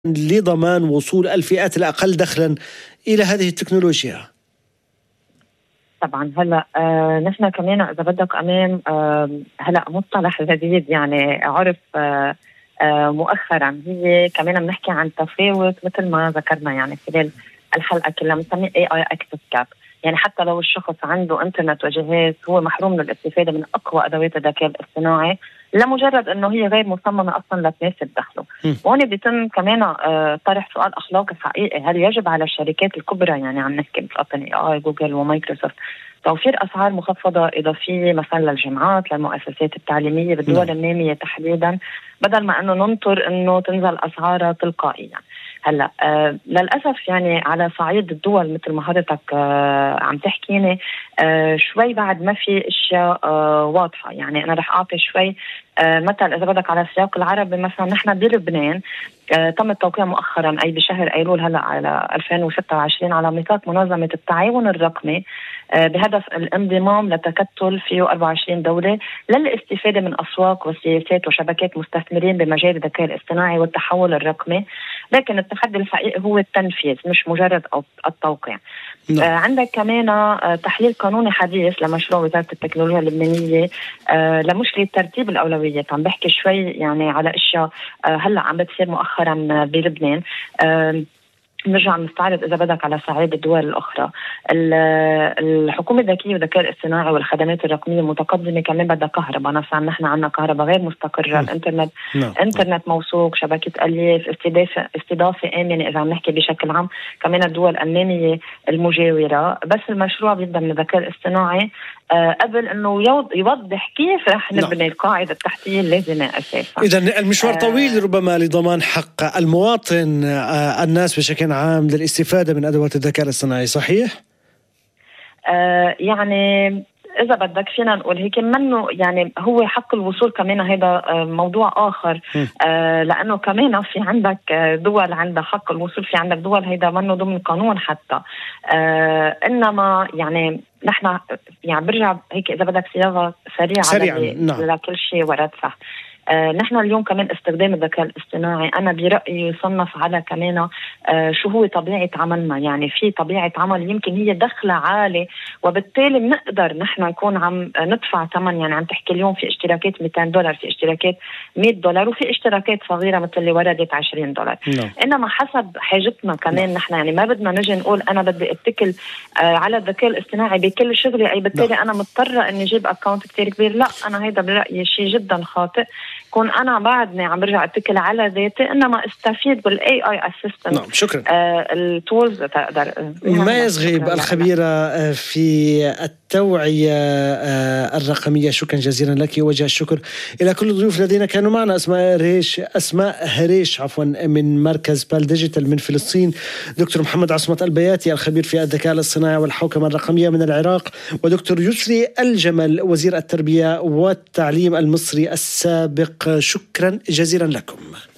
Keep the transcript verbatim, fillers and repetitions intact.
لضمان وصول الفئات الأقل دخلا إلى هذه التكنولوجيا؟ طبعا هلا آه نحن كمان اذا بدك امام آه هلا مصطلح جديد يعني عرف آه آه مؤخرا، هي كمان بنحكي عن تفاوت مثل ما ذكرنا يعني خلال الحلقه كلها، بنسميه اي اي اكسس كاب. يعني حتى لو الشخص عنده انترنت وجهاز هو محروم من الاستفاده من اقوى ادوات الذكاء الاصطناعي لمجرد انه هي غير مصممه اصلا لتناسب دخله. وهون بيتم كمان آه طرح سؤال اخلاقي حقيقي، هل يجب على الشركات الكبرى يعني عم نحكي مثل اوبن اي اي، جوجل ومايكروسوفت توفير اسعار مخفضه اضافيه مثلا للجامعات للمؤسسات التعليميه بالدول م. الناميه تحديدا، بدل ما انه ننطر انه تنزل اسعارها تلقائيا. هلا آه للاسف يعني على صعيد الدول مثل ما حضرتك آه عم تحكيني آه شوي بعد ما في اشياء آه واضحه. يعني انا رح اعطي شوي آه مثل اذا بدك على السياق العربي. مثلا نحن بلبنان آه تم التوقيع مؤخرا اي بشهر ايلول هلا على ألفين وستة وعشرين على ميثاق منظمه التعاون الرقمي آه بهدف الانضمام لتكتل فيه أربعة وعشرين دوله للاستفاده من اسواق وسياسات وشبكات مستثمرين بمجال الذكاء الاصطناعي والتحول الرقمي. لكن التحدي الحقيقي هو التنفيذ مش مجرد التوقيع. آه عندك كمان آه تحليل قانوني حديث لمشروع وزارة التكنولوجيا اللبنانية آه لمشكلة ترتيب الأولويات. عم بحكي شوي يعني على أشياء آه هلأ عم بتصير مؤخرا بلبنان. آه نرجع نستعرض إذا بدك على صعيد الدول الأخرى. الحكومة الذكية والذكاء الاصطناعي والخدمات الرقمية المتقدمة كمان بدها كهرباء. نفسها نحن عندنا كهرباء غير مستقرة، الإنترنت no. إنترنت موثوق، شبكة ألياف، استضافة استضافة آمنة إذا عم نحكي بشكل عام. كمان الدول النامية المجاورة. بس المشروع بيبدأ من الذكاء الاصطناعي آه قبل انه يوضح كيف رح نبني no. القاعده التحتيه اللازمه اساسا. اذا المشوار آه طويل ربما لضمان حق المواطن آه الناس بشكل عام للاستفاده من ادوات الذكاء الاصطناعي، صحيح؟ آه يعني إذا بدك فينا نقول هيك منه يعني هو حق الوصول كمان هذا موضوع آخر. آه لأنه كمان في عندك دول عندها حق الوصول، في عندك دول هيدا منه ضمن قانون حتى. آه إنما يعني نحن يعني برجع هيك إذا بدك صياغة سريعة سريعا نعم. لكل شيء ورثة. آه نحن اليوم كمان استخدام الذكاء الاصطناعي أنا برأيي يصنف على كمان آه شو هو طبيعة عملنا. يعني في طبيعة عمل يمكن هي دخلة عالي وبالتالي بنقدر نحن نكون عم ندفع ثمن. يعني عم تحكي اليوم في اشتراكات مئتين دولار، في اشتراكات مئة دولار، وفي اشتراكات صغيرة مثل اللي وردت عشرين دولار. no. إنما حسب حاجتنا كمان no. نحن يعني ما بدنا نجي نقول أنا بدي اتكل آه على الذكاء الاصطناعي بكل شغلي أي بالتالي no. أنا مضطرة إني أجيب أكاونت كتير كبير. لا، أنا هيدا برأيي شيء جدا خاطئ. كون أنا بعدني عم برجع أتكل على ذاتي إنما استفيد بالاي اي اسيستنت. نعم شكرا. آه التولز تقدر. مايز غيب الخبيرة في التوعية الرقمية، شكرا جزيلا لك. وجه الشكر إلى كل الضيوف الذين كانوا معنا. أسماء هريش أسماء هريش عفوا من مركز بال ديجيتال من فلسطين، دكتور محمد عصمت البياتي الخبير في الذكاء الاصطناعي والحوكمة الرقمية من العراق، ودكتور يسري الجمل وزير التربية والتعليم المصري السابق. شكرا جزيلا لكم.